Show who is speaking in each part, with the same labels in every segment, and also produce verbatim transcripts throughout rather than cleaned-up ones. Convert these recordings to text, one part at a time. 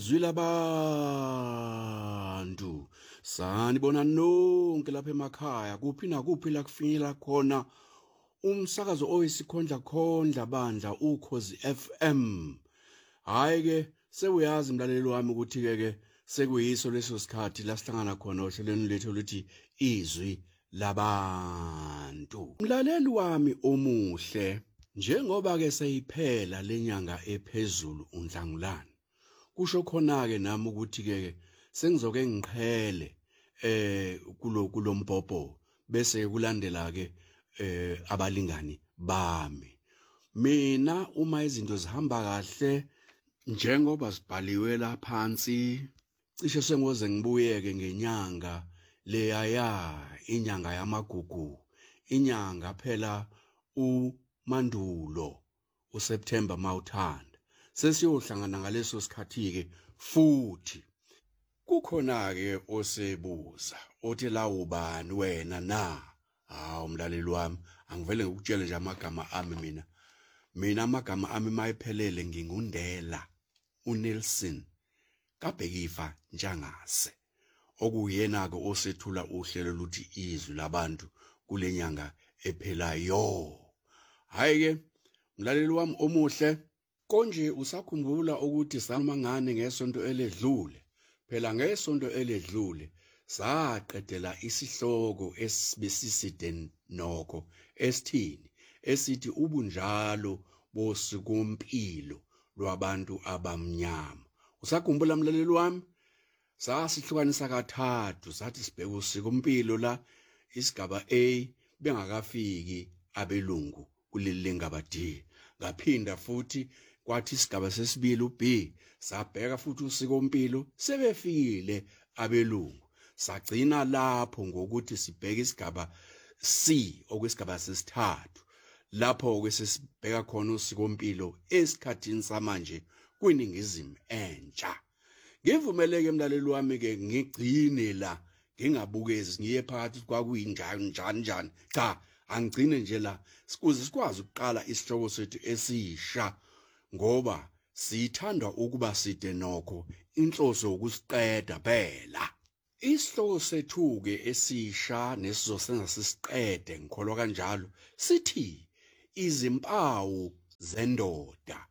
Speaker 1: izwi labantu. Sanibona nonke lapha emakhaya kuphi nakuphi la kufinyela khona umsakazo oyisikhondla khondla bandla Ukhozi F M. Hayi ke sewuyazi mlaleli wami ukuthi ke ke sekuyiso leso sikhathi la sihlangana khona ohlelweni lethu lithi izwi labantu. Mlaleli wami omuhle, njengoba ke seyiphela lenyanga ephezulu uNhlangulana, kusho khona ke nami ukuthi ke sengizoke ngiqhele eh kulo kulombhobho bese kulandela ke eh abalingani bami. Mina uma izinto zihamba kahle njengoba sibhaliwe la phansi, cishe sengoze ngibuyeke ngenyanga leyaya, inyanga yamagugu, inyanga phela uMandulo, uSeptember mawuthanda. Sesiyohlangana ngaleso sikhathi ke futhi kukhona ke osebuza othi la ubani wena na? Hawu mlaleli wami, angivele ngikutshele nje amagama ami mina. Mina amagama ami mayiphelele ngingundela uNelson kaBhekifa Ntshangase, okuyena ke osethula uhlelo luthi izwi labantu kulenyanga ephelayo. Hayi ke mlaleli wami omuhle, konje usakhumbula ukuthi samangane ngesonto eledlule? Phela ngesonto eledlule saqedela isihloko esibesiside nokho esithini esithi ubunjalo bosikompilo lwabantu abamnyama. Usakhumbula mlaleli wami? Sasihlukanisa kathathu, sathi sibheka usikompilo la isigaba A bengakafiki abelungu kuleli lengaba D. Ngaphinda futhi kwathi isigaba sesibili uB sabheka futhi usikompilo sebefikile abelungu. Sagcina lapho ngokuthi sibheke isigaba C okwesigaba sesithathu, lapho ke sesibheka khona usikompilo esikhathini samanje kwiningizimu entsha. Ngivumeleke mlaleli wami ke ngigcine la, ngingabukezi ngiye phakathi kwakuyinjani njani njani. Cha, angigcine nje la sikuze sikwazi ukuqala isihloko sethu esisha, ngoba sithanda ukuba side nokho inhloso ukusiqeda phela. Isihloko sethu ke esisha nesizosenza sisiqede, ngikholwa kanjalo, sithi izimpawu zendoda.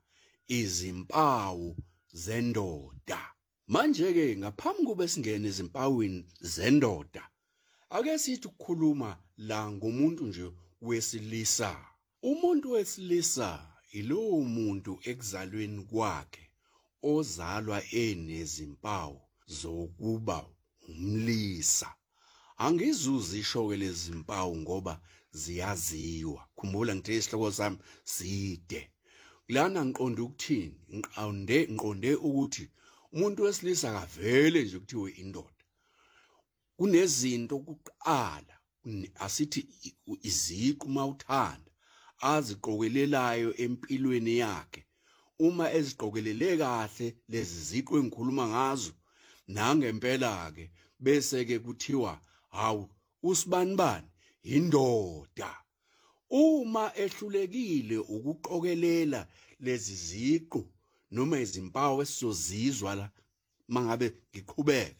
Speaker 1: Izimpawu zendoda. Manje ke ngaphambi kube singene ezimpawini zendoda, ake sithi ukukhuluma la ngomuntu nje wesilisa. Umuntu wesilisa ilowo muntu ekuzalweni kwakhe ozalwa enezimpawu zokuba umlisa. Angizuzisho ke lezi zimpawu ngoba ziyaziwa. Khumbula ngithi isihloko sami side. Lana ngiqonde ukuthini? Ngiqonde ngiqonde ukuthi umuntu wesilisa akavele nje kuthiwe indoda. Kunezinto kuqala asithi iziqu mawuthanda aziqokelelayo empilweni yakhe. Uma eziqokelele kahle lezi ziqu engikhuluma ngazo, nangempela ke bese ke kuthiwa hawu usibanibani indoda. Uma ehlulekile ukuqokelela lezi ziqu noma izimpawu esizozizwa la mangabe ngiqhubeka,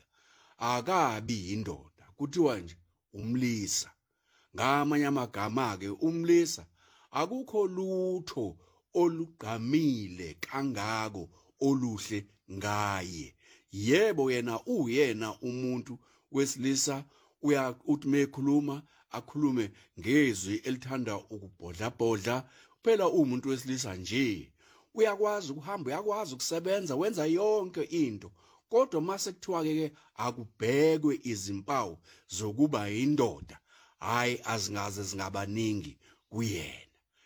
Speaker 1: akabi indoda, kuthiwa nje umlisa. Ngamanye amagama ke umlisa akukho lutho olugqamile kangako oluhle ngaye. Yebo, yena uyena umuntu wesilisa, uya uthi mekhuluma akhulume ngezwi elithanda ukubhodla bhodla. Phela umuntu wesilisa nje uyakwazi ukuhamba, uyakwazi ukusebenza, wenza yonke into. Kodwa mase kuthiwa ke akubhekwe izimpawu zokuba indoda, hayi azingaze zingabaningi kuyena.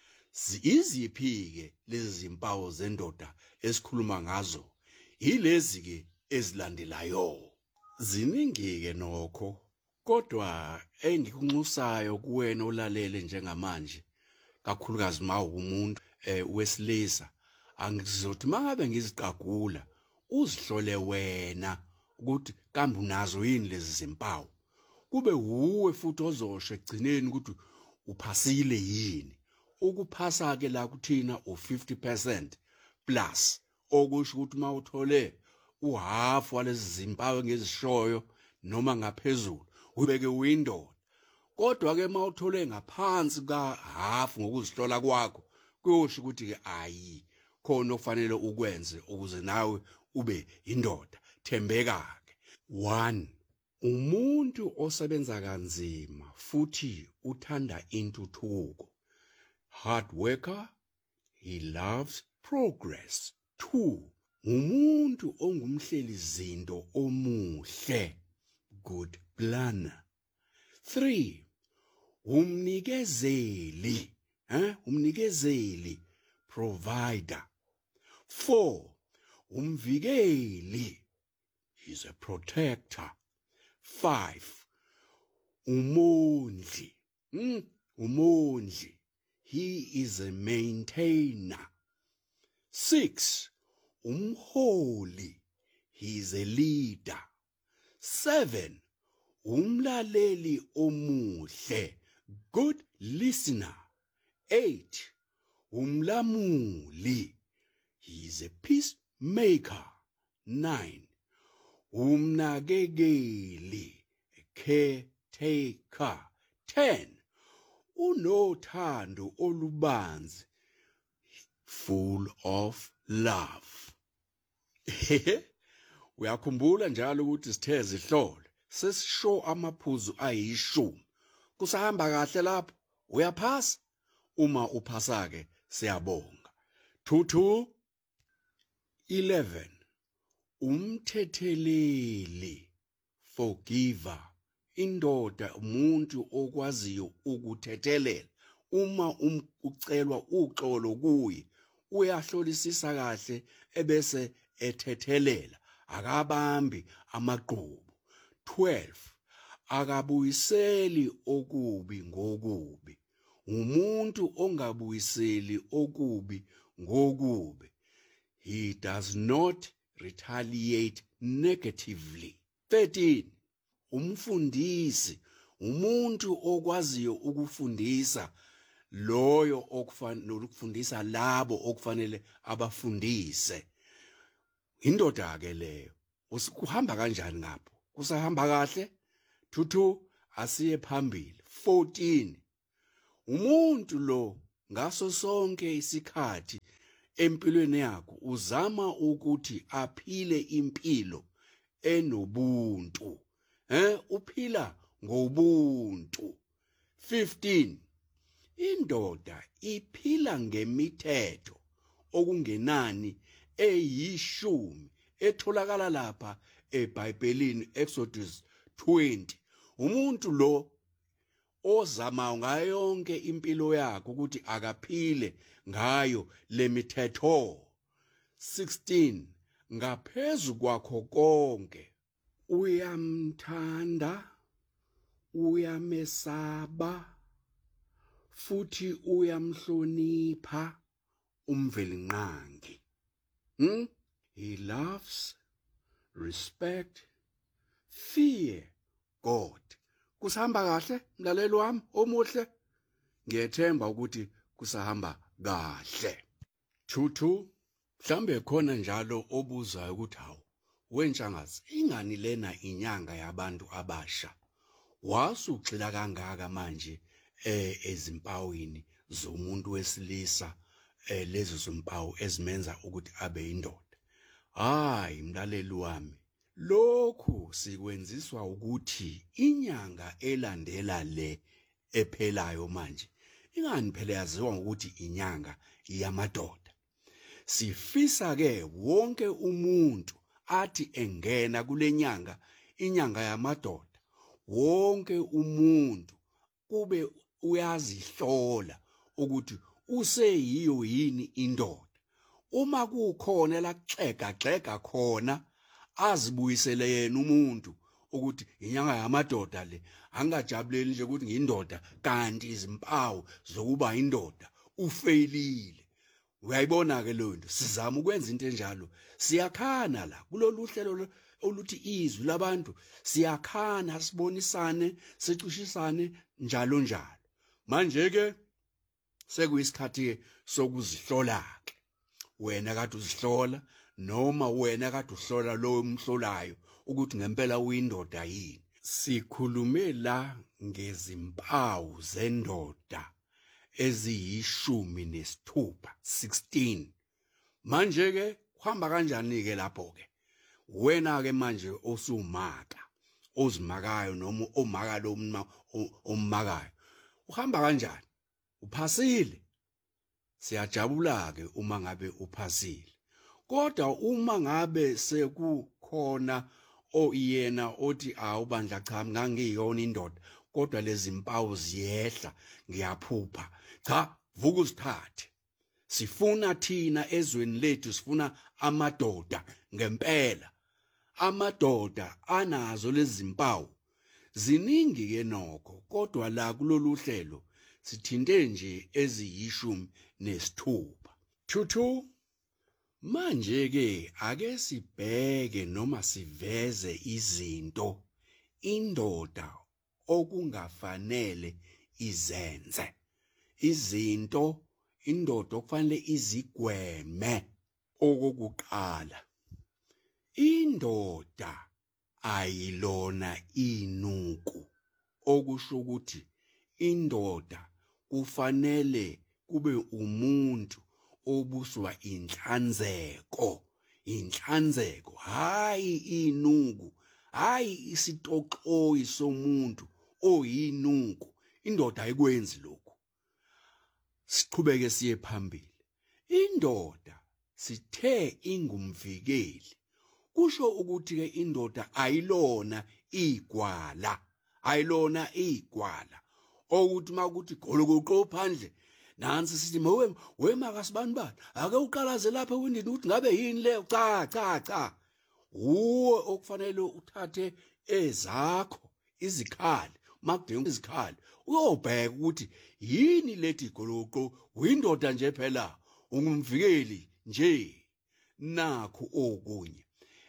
Speaker 1: Iziphi ke lezi zimpawu zendoda esikhuluma ngazo? Yilezi ke ezilandelayo. Ziningi ke nokho, kodwa engikunxusayo kuwena olalele njengamanje, kakhulukazi mawumuntu eh wesilisa, angizothi mangabe ngiziqagula uzihlole wena ukuthi kambe unazo yini lezi zimpawu. Kube uwe futhi ozosho egcineni ukuthi uphasile yini. Ukuphasa ke la kuthina u fifty percent plus, okusho ukuthi mawuthole uhalf walezi zimpawu ngezishoyo noma ngaphezulu ubeke uyindoda. Kodwa ke mawuthole ngaphansi ka half ngokuzihlola kwakho kuyosho ukuthi ke ayi khona ofanele ukwenze ukuze nawe ube indoda. Thembeka ke. one Umuntu osebenza kanzima futhi uthanda intuthuko. Hard worker, he loves progress. two Umuntu ongumhleli zinto omuhle. Good planner. three Umnikezeli, eh? Umnikezeli, provider. four Umvikeli, he's a protector. five Umondli, hmm? Umondli, he is a maintainer. six Umholi, he is a leader. seven Umlaleli omuhle, good listener. eight Umlamuli, he is a peacemaker. nine Umnakekeli, a caretaker. ten Unothando olubanzi, full of love. Uyakhumbula njalo ukuthi sithe zihlole sesisho amaphuzu ayishumi. Kusahamba kahle lapho? Uyaphasa? Uma uphasa ke siyabonga. two two eleven Umthetheleli, forgiver. Indoda umuntu okwaziyo ukuthethelela. Uma um, ucelwa uxolo kuye uyahlolisisa kahle ebese ethethelela, akabambi amaqhubu. twelve Akabuyiseli okubi ngokubi. Umuntu ongabuyiseli okubi ngokubi. He does not retaliate negatively. thirteen Umfundisi, umuntu okwaziyo ukufundisa loyo okufanele ukufundisa labo okufanele abafundise. Indoda ke leyo. Usikuhamba kanjani ngapho? Kusahamba kahle? two two Asiye phambili. fourteen Umuntu lo ngaso sonke isikhathi empilweni yakho uzama ukuthi aphile impilo enobuntu. Eh uphila ngobuntu. fifteen Indoda iphila ngemithetho okungenani eyishumi etholakala lapha eBhayibhelini, Exodus twenty. Umuntu lo ozama ngayo yonke impilo yakhe ukuthi akaphile ngayo lemithetho. sixteen Ngaphezu kwakho konke uyamthanda, uyamesaba, futhi uyamhlonipha umvelinqangi. Hmm? He loves, respect, fear God. Kusahamba kahle mlaleli wami omuhle? Ngiyethemba ukuthi kusahamba kahle. two two Mhlambe khona njalo obuzayo ukuthi hawu wentshangazi ingani lena inyanga yabantu abasha. Wasugxila kangaka manje eh ezimpawini zomuntu wesilisa eh lezo zimpawu ezimenza ukuthi abe indoda. Hayi mlaleli wami, lokhu sikwenziswa ukuthi inyanga elandela le ephelayo manje ingani phela yaziwa ngokuthi inyanga yamadoda. Sifisa ke wonke umuntu athi engena kulenyanga inyanga yamadoda, wonke umuntu kube uyazihlola ukuthi useyiyo yini indoda. Uma kukhona la xega xega khona azibuyisele yena umuntu ukuthi inyanga yamadoda le, angajabuleli nje ukuthi ngiyindoda kanti izimpawu zokuba indoda ufailile. Uyayibona ke lo nto, sizama ukwenza into enjalo. Siyakhana la kulolu hlelo oluthi izwi labantu, siyakhana sibonisane, sicishisane njalo njalo. Manje ke sekuyisikhathi sokuzihlola ke. Wena kade uzihlola noma wena kade uhlola lo umhlolayo ukuthi ngempela uyindoda yini. Sikhulume la ngezimpawu zendoda eziyishumi nesithupha sixteen. Manje ke kuhamba kanjani ke lapho ke? Wena ke manje osumaka, ozimakayo noma omaka lo omakayo. Uhamba kanjani? Uphasile. Siyajabula ke uma ngabe uphasile. Kodwa uma ngabe sekukhona oyena othi awubandla cha ngangiyona indoda kodwa lezi mpawu ziyehla ngiyaphupha. Cha, vuka usithathe. Sifuna thina ezweni lethu sifuna amadoda ngempela. Amadoda anazo lezi mpawu. Ziningi ke nokho kodwa la kulolu hlelo sithinte nje eziyishumi nesithupha. Thuthu. Manje ke ake sibheke noma siveze izinto indoda okungafanele izenze. Izinto indoda okufanele izigweme. Okokuqala, indoda ayilona inuku, okusho ukuthi indoda kufanele kube umuntu obuswa inhlanzeko. Inhlanzeko, hayi inuku, hayi isitoxoyi somuntu oyinuku. Indoda ayikwenzi lokho. Siqhubeke siye phambili. Indoda sithe ingumvikeli. Kusho ukuthi ke indoda ayilona igwala. Ayilona igwala. Okuthi makuthi golokoqo phandle nansi sithi mawe wema kasibani bani ake uqalaze lapha ewindini ukuthi ngabe yini leyo. Cha cha cha. Uwe okufanele uthathe ezakho izikhali. Makudinga izikhali uyobheka ukuthi yini lethi goloqo. Uyindoda nje phela, ungumvikeli nje. Nakho okunye,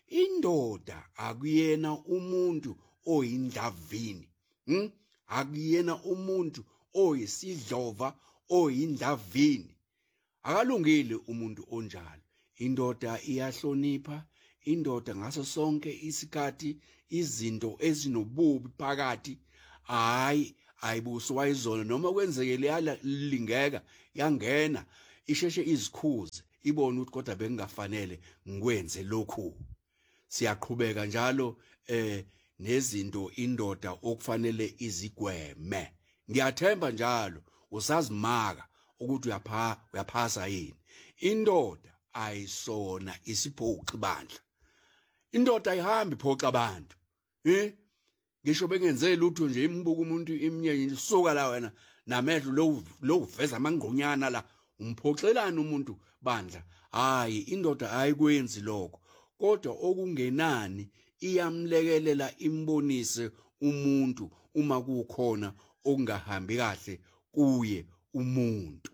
Speaker 1: indoda akuyena umuntu oyindlavini. hm Akuyena umuntu oyisidlova oyindlavini. Akalungile umuntu onjalo. Indoda iyahlonipha. Indoda ngaso sonke isikhathi izinto ezinobubi phakathi hayi ayibuswa izona noma kwenzekele yalingeka yangena isheshe izikhuze ibone ukuthi kodwa bengafanele ngikwenze lokhu. Siyaqhubeka njalo eh nezinto indoda okufanele izigweme. Ngiyathemba njalo usazimaka ukuthi uyapha uyaphasa yini. Indoda ayisona isiphoqi bandla. Indoda ayihambi iphoqa abantu. Eh ngisho bengenze lutho nje imbuka umuntu imnyenye suka la wena namehlo lo lo uveza amangqonyana la umphoxelana umuntu bandla. Hayi indoda ayikwenzi lokho. Kodwa okungenani iyamlekelela imbonise umuntu uma kukhona okungahambi kahle kuye umuntu.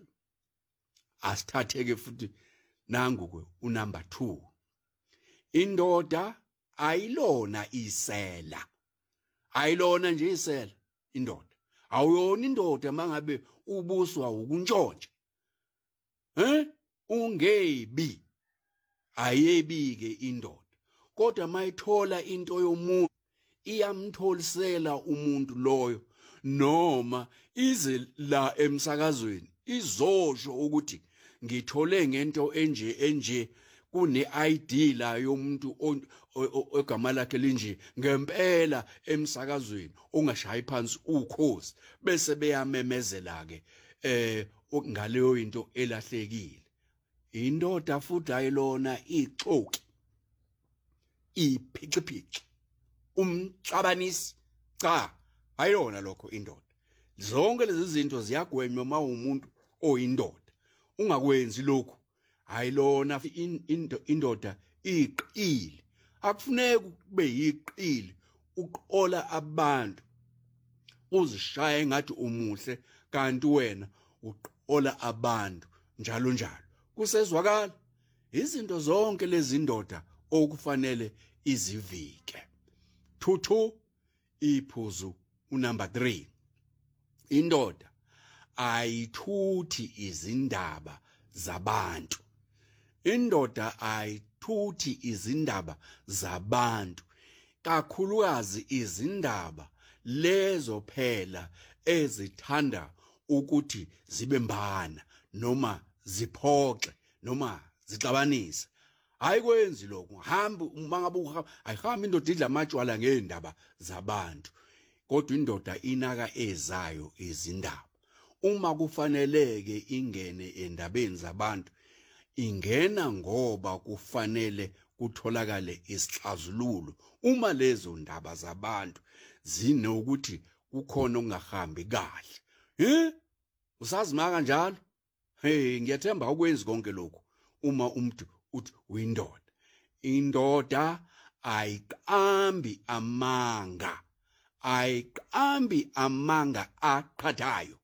Speaker 1: Asithatheke futhi nangu ke unumber two. Indoda ayilona isela. Ayilona nje isela indoda. Awuyona indoda mangabe ubuswa ukuntshontsha. Eh? Ungebi. Ayebike indoda. Kodwa mayithola into yomuntu iyamtholisela umuntu loyo noma ize la emsakazweni izosho ukuthi ngithole ngento enje enje kune I D la yomuntu ogama lakhe linje ngempela emsakazweni ongashayi phansi ukhozi bese beyamemezela ke eh ngaleyo into elahlekile. Indoda futhi ayilona ixoki, iphiciphici, umxabanisi. Cha, ayilona lokho indoda. Zonke lezi zinto ziyagwenywa uma umuntu oyindoda. Ungakwenzi lokhu. Ayilona indoda iqili. Akufuneki kube yiqili uqola abantu uzishaye ngathi umuhle kanti wena uqola abantu njalo njalo. Kusezwakala izinto zonke lezi indoda okufanele izivike. Thuthu iphuzu unumber three. Indoda ayithuthi izindaba zabantu. Indoda ayithuthi isithuthi izindaba zabantu, kakhulukazi izindaba lezo phela ezithanda ukuthi zibe mbana noma ziphoxe noma zixabanise. Hayi kwenzi lokho, hamba mangabe uhamba, ayihambi indoda idla amatshwala ngeendaba zabantu, kodwa indoda inaka ezayo izindaba. Uma kufaneleke ingene endabeni zabantu, ingena ngoba kufanele kutholakale isixazululo. Uma lezo ndaba zabantu zinokuthi kukhona okungahambi kahle, eh usazima kanjalo, hey ngiyathemba ukwenza konke lokhu. Uma umuntu uthi uyindoda, indoda ayiqambi amanga, ayiqambi amanga aqhathayo.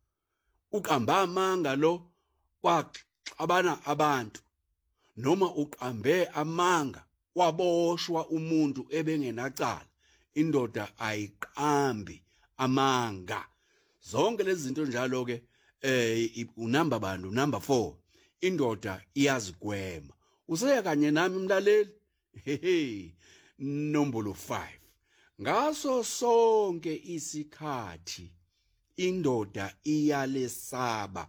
Speaker 1: Uqamba amanga lo kwaxabana abantu, noma uqambe amanga waboshwa umuntu ebengenacala. Indoda ayiqambi amanga. Zonke lezi zinto njalo ke eh unumber bani number four, indoda iyazigwema. Useya kanye nami mlaleli, hehe. Nombolo five, ngaso sonke isikhathi indoda iyalesaba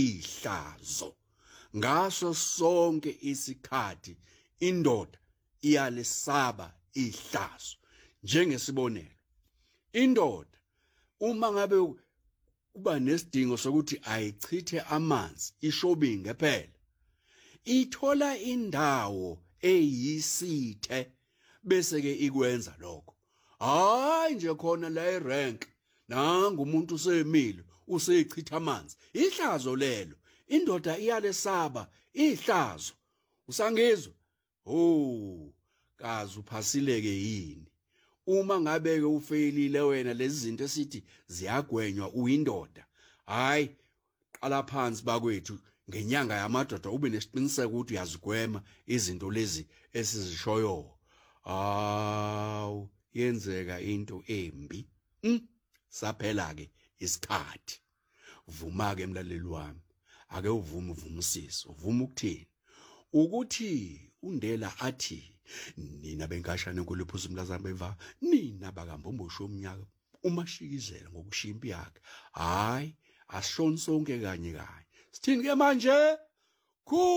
Speaker 1: ihlazo. Ngaso sonke isikhathi indoda iyalesaba ihlazo. Njengesibonelo, indoda uma ngabe kuba nesidingo sokuthi ayichithe amanzi ishobinge phela, ithola indawo eyisithe bese ke ikwenza lokho. Hayi nje khona la erank nanga umuntu usemile useyichitha amanzi, ihlazo lelo. Indoda iyalesaba ihlazo. Usangizwa? Oh, kazi uphasileke yini? Uma ngabe ke ufailile wena lezi zinto esithi ziyagwenywa uyindoda, hayi qala phansi bakwethu ngenyanga yamadoda ube nesiqiniseko ukuthi uyazigwema izinto lezi esizishoyo. Aw, yenzeka into embi. Mm, saphela ke isikhathi. Vuma ke mlaleli wami, ake uvume uvumisise, uvuma ukuthini? Ukuthi uNdela athi nina benkashana enkulu iphuzu umlazana beva, nina bakambomboshi omnyaka umashikizela ngokushimpi yakhe. Hayi, asishoni sonke kanye kanye. Sithini ke manje?